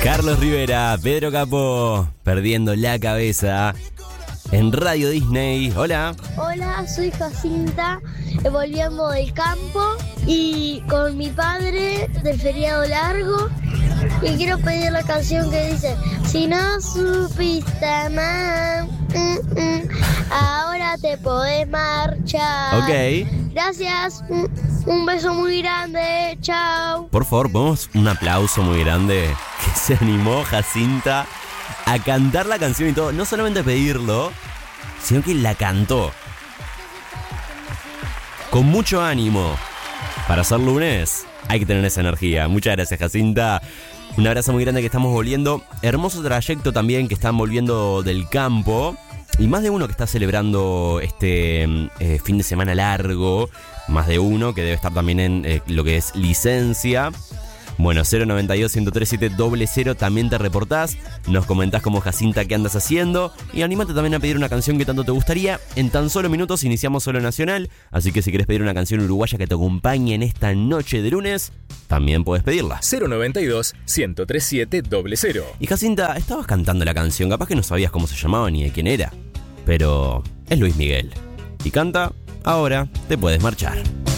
Carlos Rivera, Pedro Capó, perdiendo la cabeza en Radio Disney. Hola. Hola, soy Jacinta, volviendo del campo y con mi padre del feriado largo. Y quiero pedir la canción que dice: si no supiste más, ahora te podés marchar. Ok. Gracias, un beso muy grande, chao. Por favor, ponemos un aplauso muy grande que se animó Jacinta a cantar la canción y todo. No solamente pedirlo, sino que la cantó. Con mucho ánimo. Para ser lunes hay que tener esa energía. Muchas gracias, Jacinta. Un abrazo muy grande, que estamos volviendo. Hermoso trayecto también, que están volviendo del campo. Y más de uno que está celebrando este fin de semana largo. Más de uno que debe estar también en lo que es licencia. Bueno, 092-137-00, también te reportás, nos comentás como Jacinta qué andas haciendo y anímate también a pedir una canción que tanto te gustaría. En tan solo minutos iniciamos Solo Nacional, así que si querés pedir una canción uruguaya que te acompañe en esta noche de lunes, también podés pedirla. 092-137-00. Y Jacinta, estabas cantando la canción, capaz que no sabías cómo se llamaba ni de quién era, pero es Luis Miguel y canta Ahora te puedes marchar.